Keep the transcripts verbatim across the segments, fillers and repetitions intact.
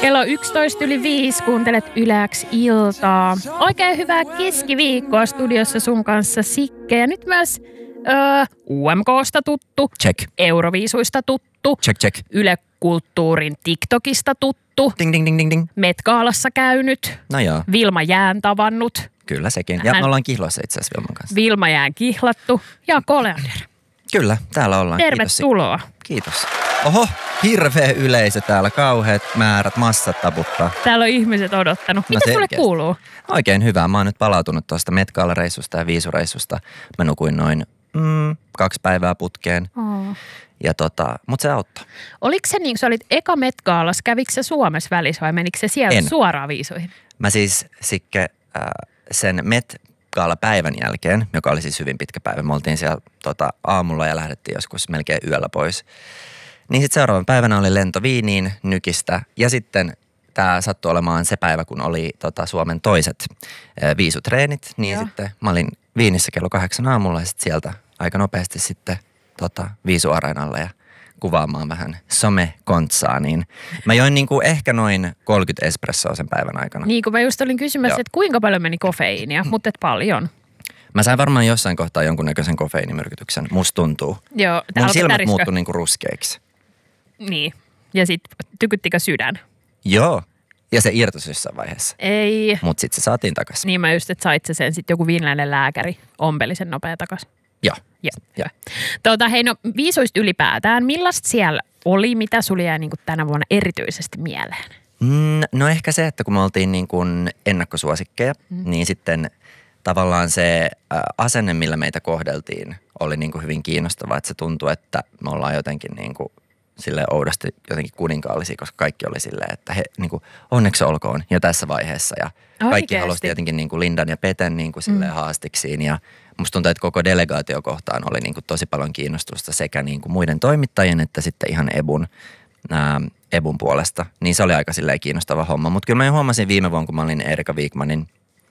Kello yksitoista yli viisi kuuntelet Yle X iltaa. Oikein hyvää keskiviikkoa studiossa sun kanssa Sikke. Ja nyt myös öö, U M K:sta tuttu. Check. Euroviisuista tuttu. Check, check. Yle Kulttuurin TikTokista tuttu. Ding, ding, ding, ding, ding. Met-gaalassa käynyt. No joo. Vilma Jään tavannut. Kyllä sekin. Ja Hän... me ollaan kihloissa itse asiassa Vilman kanssa. Vilma Jään kihlattu. Ja Oleander. Kyllä, täällä ollaan. Tervetuloa. Kiitos. Kiitos. Oho, hirveä yleisö täällä. Kauheat määrät, massat taputtaa. Täällä on ihmiset odottanut. Mitä no sulle kuuluu? Oikein hyvää. Mä oon nyt palautunut tuosta Met-gaala-reissusta ja viisureissusta. Mä nukuin noin mm, kaksi päivää putkeen. Oh. Ja tota, mut se auttoi. Oliko se niin, kun sä olit eka Met-gaalas, kävikö se Suomessa välissä vai menikö se sieltä en. suoraan viisuihin? Mä siis, Sikke, äh, sen Met-gaala-päivän jälkeen, joka oli siis hyvin pitkä päivä, me oltiin siellä tota, aamulla ja lähdettiin joskus melkein yöllä pois. Niin sitten seuraavan päivänä oli lento Viiniin Nykistä ja sitten tämä sattui olemaan se päivä, kun oli tota, Suomen toiset äh, viisutreenit. Niin Joo. sitten mä olin Viinissä kello kahdeksan aamulla ja sitten sieltä aika nopeasti sitten tota, viisuareenalle ja kuvaamaan vähän some-kontsaa, niin mä join niinku ehkä noin kolmekymmentä espressoa sen päivän aikana. Niin kuin mä just olin kysymässä, Joo. että kuinka paljon meni kofeiinia, mutta et paljon. Mä sain varmaan jossain kohtaa jonkunnäköisen kofeiinimyrkytyksen, musta tuntuu. Joo. Mun silmät muuttui niinku ruskeiksi. Niin, ja sit tykyttikö sydän? Joo, ja se irtosi jossain vaiheessa. Ei. Mut sit se saatiin takas. Niin mä just, että sait se sen sit joku viiniläinen lääkäri ompeli sen nopea takas. Joo. Joo. Joo. Tuota, hei no viisuista ylipäätään, millaista siellä oli, mitä sulla jäi niin kuin tänä vuonna erityisesti mieleen? Mm, no ehkä se, että kun me oltiin niin kuin ennakkosuosikkeja, mm. niin sitten tavallaan se ä, asenne, millä meitä kohdeltiin, oli niin kuin hyvin kiinnostava. Että se tuntui, että me ollaan jotenkin niin kuin silleen oudosti jotenkin kuninkaallisia, koska kaikki oli silleen, että he niin kuin onneksi olkoon jo tässä vaiheessa. Ja kaikki Oikeasti. halusi tietenkin niin kuin Lindan ja Peten niin kuin silleen mm. haastiksiin ja musta tuntuu, että koko delegaatio kohtaan oli niin kuin tosi paljon kiinnostusta sekä niin kuin muiden toimittajien että sitten ihan Ebun, ää, Ebun puolesta. Niin se oli aika silleen kiinnostava homma. Mutta kyllä mä jo huomasin viime vuonna, kun mä olin Erika Wigmanin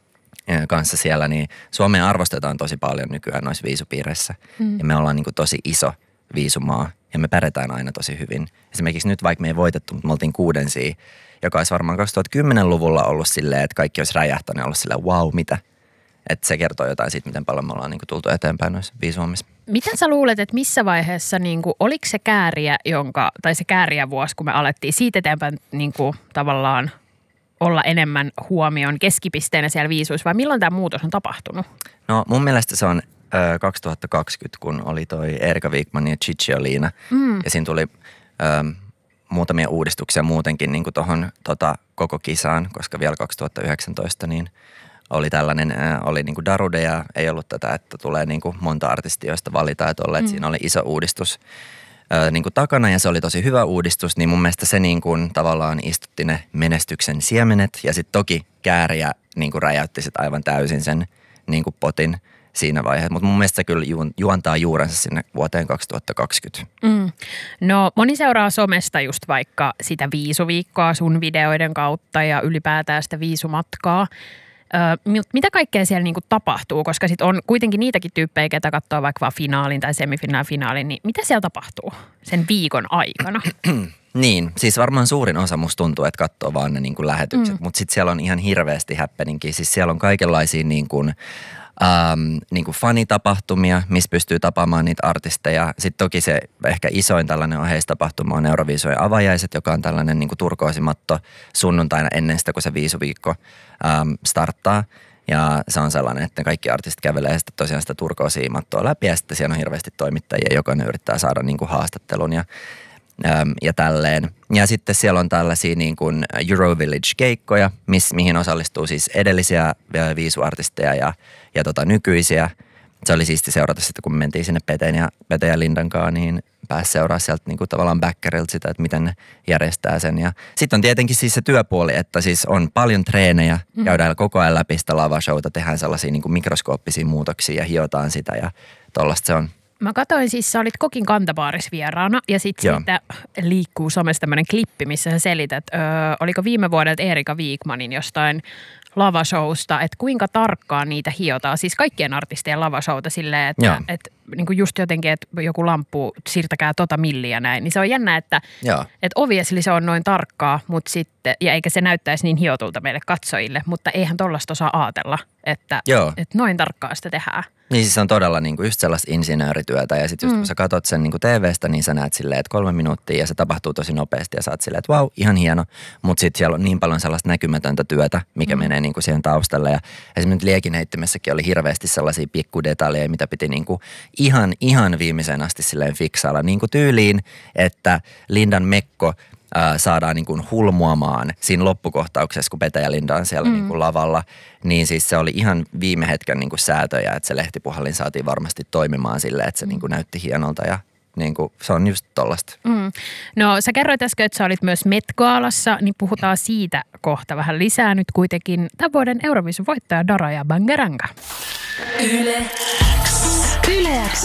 kanssa siellä, niin Suomea arvostetaan tosi paljon nykyään noissa viisupiireissä. Mm. Ja me ollaan niin kuin tosi iso viisumaa ja me pärjätään aina tosi hyvin. Esimerkiksi nyt vaikka me ei voitettu, mutta me oltiin kuudensia, joka olisi varmaan kaksituhattakymmenluvulla ollut silleen, että kaikki olisi räjähtänyt ja ollut silleen, wow, mitä? Että se kertoo jotain siitä, miten paljon me ollaan niinku tultu eteenpäin noissa viisuhommissa. Miten sä luulet, että missä vaiheessa, niinku, oliko se kääriä, jonka, tai se kääriävuosi, kun me alettiin siitä eteenpäin niinku, tavallaan olla enemmän huomioon keskipisteenä siellä viisuissa, vai milloin tämä muutos on tapahtunut? No mun mielestä se on ö, kaksituhattakaksikymmentä, kun oli toi Erika Wigman ja Cicciolina. Mm. Ja siinä tuli ö, muutamia uudistuksia muutenkin niinku tohon tota, koko kisaan, koska vielä kaksituhattayhdeksäntoista niin oli tällainen, äh, oli niinku Darude ja ei ollut tätä, että tulee niinku monta artistia, joista valitaan, että olleet, mm. siinä oli iso uudistus äh, niinku takana ja se oli tosi hyvä uudistus, niin mun mielestä se niinku tavallaan istutti ne menestyksen siemenet ja sitten toki Kääriä niinku räjäytti sit aivan täysin sen niinku potin siinä vaiheessa, mutta mun mielestä se kyllä ju- juontaa juurensa sinne vuoteen kaksituhattakaksikymmentä. Mm. No moni seuraa somesta just vaikka sitä viisuviikkoa sun videoiden kautta ja ylipäätään sitä viisumatkaa. Ö, mitä kaikkea siellä niinku tapahtuu, koska sit on kuitenkin niitäkin tyyppejä, ketä katsoo vaikka vaan finaalin tai semifinaalin, niin mitä siellä tapahtuu sen viikon aikana? Niin, siis varmaan suurin osa musta tuntuu, että katsoo vaan ne niinku lähetykset, mm. mutta sitten siellä on ihan hirveästi happeningia. Siis siellä on kaikenlaisia niinku, ähm, niinku fanitapahtumia, missä pystyy tapaamaan niitä artisteja. Sitten toki se ehkä isoin tällainen oheistapahtuma on Euroviisujen avajaiset, joka on tällainen niinku turkoosimatto sunnuntaina ennen sitä, kun se viisuviikko ähm, starttaa. Ja se on sellainen, että kaikki artistit kävelee sitten tosiaan sitä turkoosimattoa läpi ja sitten siellä on hirveästi toimittajia, jokainen yrittää saada niinku haastattelun ja ja tälleen. Ja sitten siellä on tällaisia niin kuin Eurovillage-keikkoja, miss, mihin osallistuu siis edellisiä viisuartisteja ja, ja tota nykyisiä. Se oli siisti seurata sitten, kun me mentiin sinne Peten ja, Peten ja Lindan kanssa, niin pääsi seuraa sieltä niin kuin tavallaan backerilta sitä, että miten ne järjestää sen. Ja sitten on tietenkin siis se työpuoli, että siis on paljon treenejä, mm. käydään koko ajan läpi sitä lavashowta, tehdään sellaisia niin kuin mikroskooppisia muutoksia ja hiotaan sitä ja tollaista se on. Mä katsoin siis, sä olit Kokin Kantabaarissa vieraana ja sit Joo. siitä liikkuu somessa tämmönen klippi, missä sä selität, öö, oliko viime vuodelta Erika Wigmanin jostain lavashowsta, että kuinka tarkkaan niitä hiotaan. Siis kaikkien artistien lavashowta silleen, että et, niinku just jotenkin, että joku lamppu, siirtäkää tota milliä näin. Niin se on jännä, että et obviously se on noin tarkkaa, mutta sitten, ja eikä se näyttäisi niin hiotulta meille katsojille, mutta eihän tollaista osaa ajatella, että et noin tarkkaa sitä tehdään. Niin siis se on todella niinku just sellaista insinöörityötä ja sitten just mm. kun sä katot sen niinku T V:stä, niin sä näet silleen, että kolme minuuttia ja se tapahtuu tosi nopeasti ja sä oot silleen, että vau, ihan hieno. Mutta sitten siellä on niin paljon sellaista näkymätöntä työtä, mikä mm. menee niinku siihen taustalle. Ja esimerkiksi liekinheittimessäkin oli hirveästi sellaisia pikkudetaljeja, mitä piti niinku ihan, ihan viimeiseen asti silleen fiksailla. Niin kuin tyyliin, että Lindan mekko Ää, saadaan niin kuin hulmuamaan siinä loppukohtauksessa, kun Pete ja Linda on siellä mm. niin kuin lavalla, niin siis se oli ihan viime hetken niin kuin säätöjä, että se lehtipuhallin saatiin varmasti toimimaan silleen, että se mm. niin kuin näytti hienolta ja niin kuin, se on just tollasta. Mm. No sä kerroit äsken, että sä olit myös Met-gaalassa, niin puhutaan siitä kohta vähän lisää nyt kuitenkin. Tämän vuoden Euroviisun voittaja Dara ja Bangeranga. Yle X. Yle X.